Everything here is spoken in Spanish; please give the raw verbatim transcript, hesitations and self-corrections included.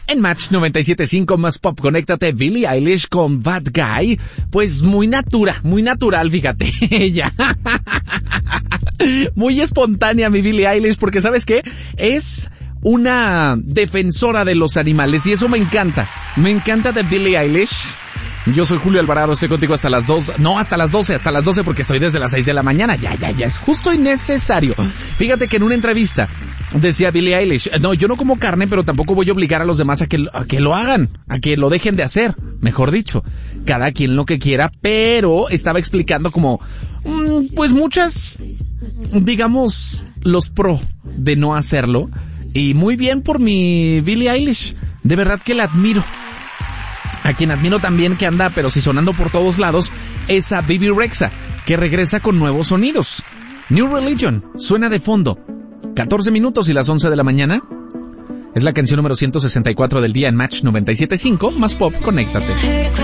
En Match noventa y siete punto cinco más pop, conéctate, Billie Eilish con Bad Guy. Pues muy natura, muy natural, fíjate, ella. Muy espontánea mi Billie Eilish, porque ¿sabes qué? Es una defensora de los animales y eso me encanta. Me encanta de Billie Eilish. Yo soy Julio Alvarado, estoy contigo hasta las dos, no, hasta las doce, hasta las doce porque estoy desde las seis de la mañana, ya, ya, ya, es justo y necesario. Fíjate que en una entrevista decía Billie Eilish, no, yo no como carne, pero tampoco voy a obligar a los demás a que, a que lo hagan, a que lo dejen de hacer, mejor dicho, cada quien lo que quiera, pero estaba explicando como, pues muchas, digamos, los pro de no hacerlo, y muy bien por mi Billie Eilish, de verdad que la admiro. A quien admiro también que anda, pero sí sonando por todos lados, es a Bebe Rexha, que regresa con nuevos sonidos. New Religion suena de fondo. catorce minutos y las once de la mañana. Es la canción número ciento sesenta y cuatro del día en Match noventa y siete punto cinco, más pop, conéctate.